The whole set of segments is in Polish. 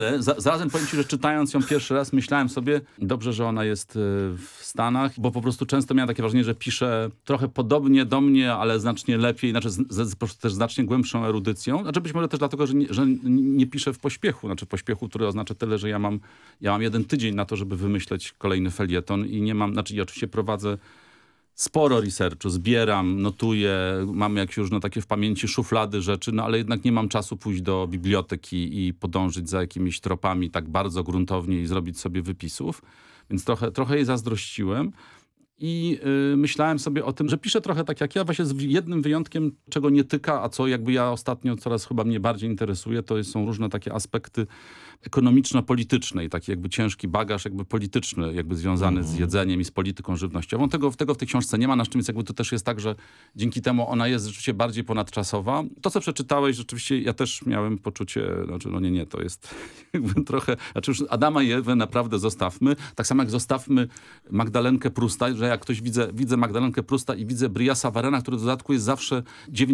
Zarazem powiem ci, że czytając ją pierwszy raz myślałem sobie, dobrze, że ona jest w Stanach, bo po prostu często miałem takie wrażenie, że pisze trochę podobnie do mnie, ale znacznie lepiej, znaczy po prostu też znacznie głębszą erudycją. Znaczy być może też dlatego, że nie piszę w pośpiechu, znaczy pośpiechu, który oznacza tyle, że ja mam 1 tydzień na to, żeby wymyśleć kolejny felieton i nie mam, znaczy ja oczywiście prowadzę sporo researchu, zbieram, notuję, mam jakieś różne takie w pamięci szuflady rzeczy, no ale jednak nie mam czasu pójść do biblioteki i podążyć za jakimiś tropami tak bardzo gruntownie i zrobić sobie wypisów. Więc trochę jej zazdrościłem. I myślałem sobie o tym, że piszę trochę tak jak ja, właśnie z jednym wyjątkiem, czego nie tyka, a co jakby ja ostatnio coraz chyba mnie bardziej interesuje, to są różne takie aspekty ekonomiczno-polityczne i taki jakby ciężki bagaż jakby polityczny, jakby związany z jedzeniem i z polityką żywnościową. Tego w tej książce nie ma, natomiast jakby to też jest tak, że dzięki temu ona jest rzeczywiście bardziej ponadczasowa. To, co przeczytałeś, rzeczywiście ja też miałem poczucie, znaczy no nie, to jest jakby trochę, znaczy już Adama i Ewę naprawdę zostawmy, tak samo jak zostawmy Magdalenkę Prusta, że jak ktoś widzę Magdalenkę Prusta i widzę Bria Savarena, który w dodatku jest zawsze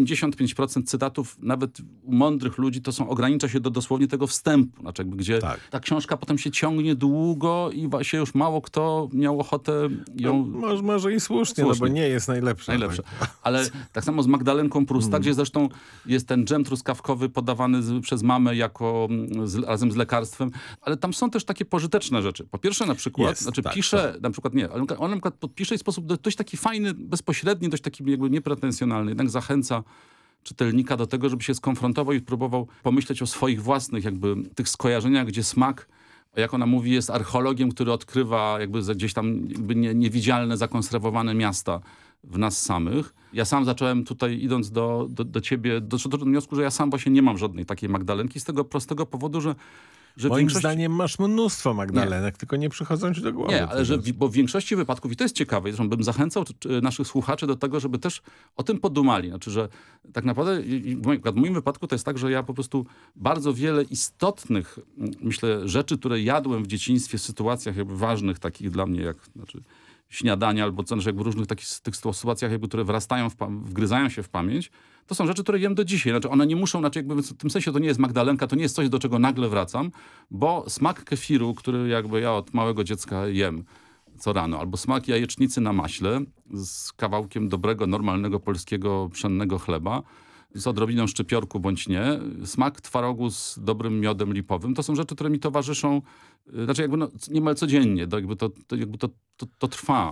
95% cytatów, nawet u mądrych ludzi, to ogranicza się do dosłownie tego wstępu, znaczy jakby gdzie ta książka potem się ciągnie długo i właśnie już mało kto miał ochotę ją... No, może i słusznie, no bo nie jest najlepsza. Ale tak samo z Magdalenką Prusta, gdzie zresztą jest ten dżem truskawkowy podawany przez mamę razem z lekarstwem, ale tam są też takie pożyteczne rzeczy. Po pierwsze na przykład, pisze, na przykład nie, ale on na przykład pisze w sposób dość taki fajny, bezpośredni, dość taki jakby niepretensjonalny, jednak zachęca czytelnika do tego, żeby się skonfrontował i próbował pomyśleć o swoich własnych jakby tych skojarzeniach, gdzie smak, jak ona mówi, jest archeologiem, który odkrywa jakby gdzieś tam jakby niewidzialne, zakonserwowane miasta w nas samych. Ja sam zacząłem tutaj, idąc do ciebie, doszedłem do wniosku, że ja sam właśnie nie mam żadnej takiej Magdalenki z tego prostego powodu, że moim zdaniem masz mnóstwo Magdalenek, tylko nie przychodzą ci do głowy. Nie, ale bo w większości wypadków, i to jest ciekawe, zresztą bym zachęcał naszych słuchaczy do tego, żeby też o tym podumali. Znaczy, że tak naprawdę w moim wypadku to jest tak, że ja po prostu bardzo wiele istotnych, myślę, rzeczy, które jadłem w dzieciństwie w sytuacjach jakby ważnych, takich dla mnie, jak śniadania albo coś, jakby w różnych takich tych sytuacjach, jakby, które wgryzają się w pamięć, to są rzeczy, które jem do dzisiaj. Znaczy one nie muszą, jakby w tym sensie to nie jest Magdalenka, to nie jest coś, do czego nagle wracam, bo smak kefiru, który jakby ja od małego dziecka jem co rano, albo smak jajecznicy na maśle z kawałkiem dobrego, normalnego polskiego pszennego chleba, z odrobiną szczypiorku bądź nie, smak twarogu z dobrym miodem lipowym, to są rzeczy, które mi towarzyszą, znaczy jakby niemal codziennie, to trwa.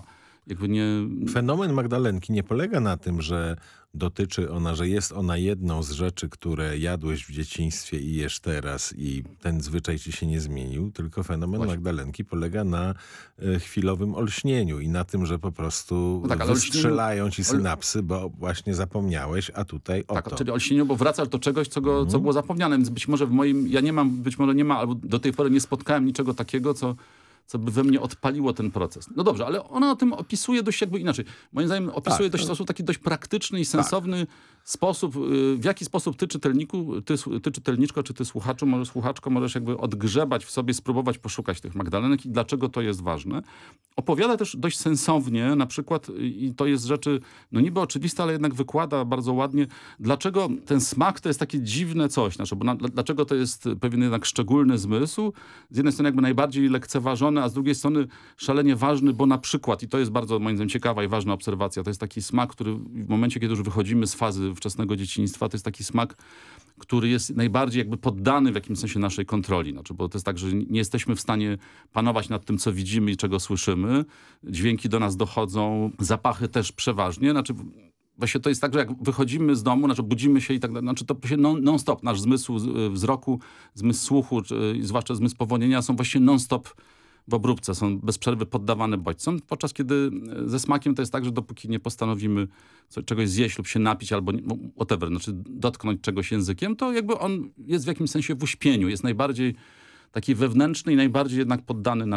Fenomen Magdalenki nie polega na tym, że dotyczy ona, że jest ona jedną z rzeczy, które jadłeś w dzieciństwie i jesz teraz i ten zwyczaj ci się nie zmienił, tylko fenomen Magdalenki polega na chwilowym olśnieniu i na tym, że po prostu wystrzelają ci synapsy, bo właśnie zapomniałeś, a tutaj oto. Czyli olśnieniu, bo wracasz do czegoś, co było zapomniane, więc być może być może nie ma, albo do tej pory nie spotkałem niczego takiego, co by we mnie odpaliło ten proces. No dobrze, ale ona o tym opisuje dość jakby inaczej. Moim zdaniem opisuje w sposób taki dość praktyczny i sensowny sposób, w jaki sposób ty czytelniczko, czy ty słuchaczko możesz jakby odgrzebać w sobie, spróbować poszukać tych Magdalenek i dlaczego to jest ważne. Opowiada też dość sensownie, na przykład, i to jest rzeczy, no niby oczywiste, ale jednak wykłada bardzo ładnie, dlaczego ten smak to jest takie dziwne coś, dlaczego to jest pewien jednak szczególny zmysł, z jednej strony jakby najbardziej lekceważony, a z drugiej strony szalenie ważny, bo na przykład, i to jest bardzo moim zdaniem ciekawa i ważna obserwacja, to jest taki smak, który w momencie, kiedy już wychodzimy z fazy wczesnego dzieciństwa, to jest taki smak, który jest najbardziej jakby poddany w jakimś sensie naszej kontroli. Bo to jest tak, że nie jesteśmy w stanie panować nad tym, co widzimy i czego słyszymy. Dźwięki do nas dochodzą, zapachy też przeważnie. Właśnie to jest tak, że jak wychodzimy z domu, budzimy się i tak dalej, to się non-stop, nasz zmysł wzroku, zmysł słuchu, zwłaszcza zmysł powonienia są właśnie non-stop w obróbce, są bez przerwy poddawane bodźcom, podczas kiedy ze smakiem to jest tak, że dopóki nie postanowimy czegoś zjeść lub się napić albo whatever, dotknąć czegoś językiem, to jakby on jest w jakimś sensie w uśpieniu, jest najbardziej taki wewnętrzny i najbardziej jednak poddany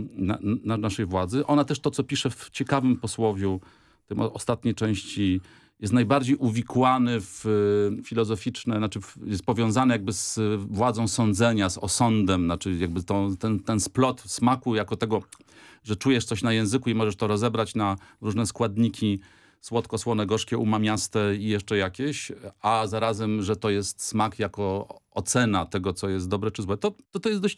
naszej władzy. Ona też to, co pisze w ciekawym posłowiu, tym ostatniej części, jest najbardziej uwikłany w filozoficzne, jest powiązany jakby z władzą sądzenia, z osądem, jakby ten splot smaku jako tego, że czujesz coś na języku i możesz to rozebrać na różne składniki słodko-słone, gorzkie, umamiaste i jeszcze jakieś, a zarazem, że to jest smak jako ocena tego, co jest dobre czy złe, to jest dość